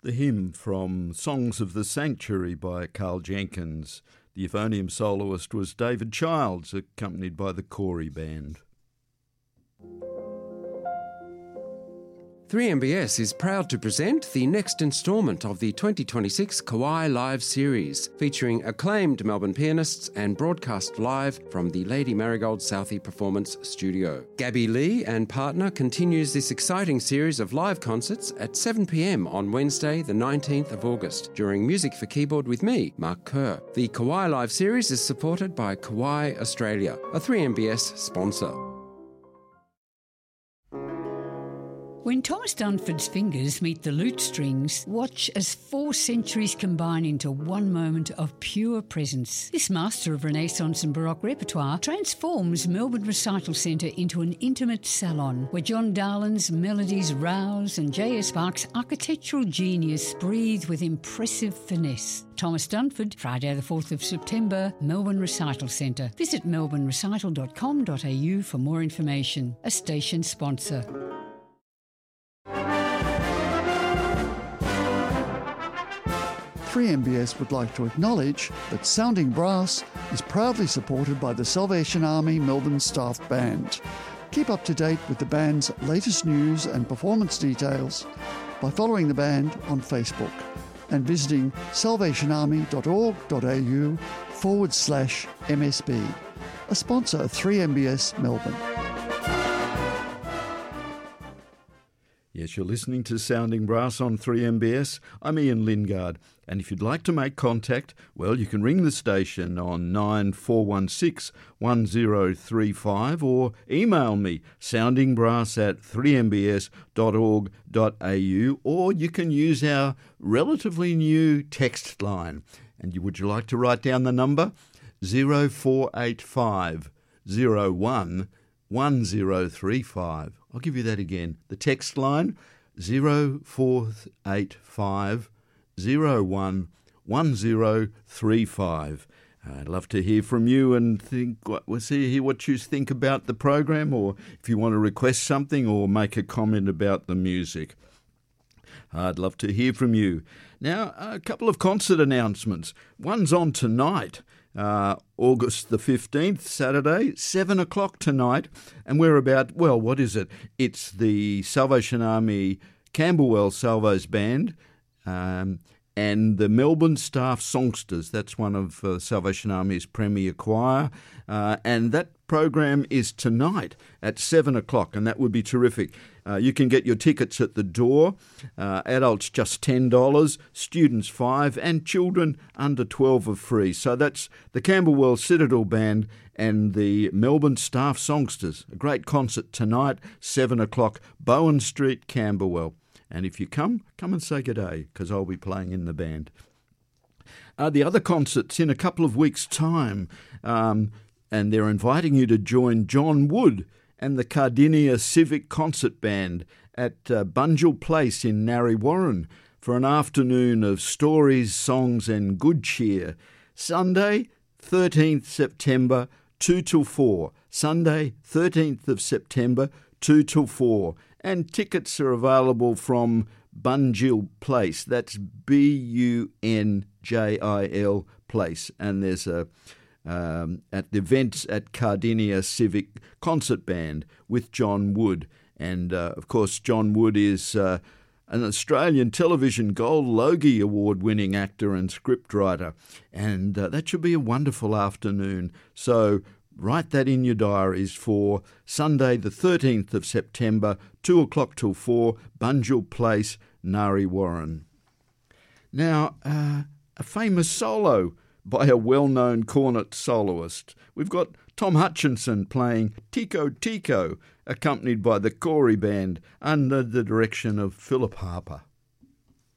The hymn from Songs of the Sanctuary by Carl Jenkins. The euphonium soloist was David Childs, accompanied by the Corey Band. 3MBS is proud to present the next instalment of the 2026 Kauai Live series, featuring acclaimed Melbourne pianists and broadcast live from the Lady Marigold Southey Performance Studio. Gabby Lee and partner continues this exciting series of live concerts at 7 p.m. on Wednesday, the 19th of August, during Music for Keyboard with me, Mark Kerr. The Kauai Live series is supported by Kauai Australia, a 3MBS sponsor. When Thomas Dunford's fingers meet the lute strings, watch as 4 centuries combine into one moment of pure presence. This master of Renaissance and Baroque repertoire transforms Melbourne Recital Centre into an intimate salon where John Darlin's melodies rouse and J.S. Sparks' architectural genius breathe with impressive finesse. Thomas Dunford, Friday the 4th of September, Melbourne Recital Centre. Visit melbournerecital.com.au for more information. A station sponsor. 3MBS would like to acknowledge that Sounding Brass is proudly supported by the Salvation Army Melbourne Staff Band. Keep up to date with the band's latest news and performance details by following the band on Facebook and visiting salvationarmy.org.au/MSB, a sponsor of 3MBS Melbourne. Yes, you're listening to Sounding Brass on 3MBS. I'm Ian Lingard, and if you'd like to make contact, well, you can ring the station on 9416 1035 or email me, soundingbrass@3mbs.org.au, or you can use our relatively new text line. And would you like to write down the number? 0485 01 1035. I'll give you that again. The text line, 0485 01 1035. I'd love to hear from you and hear what you think about the program, or if you want to request something or make a comment about the music. I'd love to hear from you. Now, a couple of concert announcements. One's on tonight. August the 15th, Saturday, 7 o'clock tonight, and we're about, well, what is it? It's the Salvation Army Camberwell Salvos Band and the Melbourne Staff Songsters. That's one of Salvation Army's premier choir, and that program is tonight at 7 o'clock, and that would be terrific. You can get your tickets at the door. Adults just $10, students $5, and children under 12 are free. So that's the Camberwell Citadel Band and the Melbourne Staff Songsters. A great concert tonight, 7 o'clock, Bowen Street, Camberwell. And if you come and say good day, because I'll be playing in the band. The other concerts in a couple of weeks' time, and they're inviting you to join John Wood and the Cardinia Civic Concert Band at Bunjil Place in Narre Warren for an afternoon of stories, songs and good cheer. Sunday, 13th September, 2 till 4. Sunday, 13th of September, 2 till 4. And tickets are available from Bunjil Place. That's Bunjil Place. And there's at the events at Cardinia Civic Concert Band with John Wood. And, of course, John Wood is an Australian Television Gold Logie Award-winning actor and scriptwriter. And that should be a wonderful afternoon. So write that in your diaries for Sunday the 13th of September, 2 o'clock till 4, Bunjil Place, Narre Warren. Now, a famous solo by a well-known cornet soloist. We've got Tom Hutchinson playing Tico Tico, accompanied by the Corey Band under the direction of Philip Harper.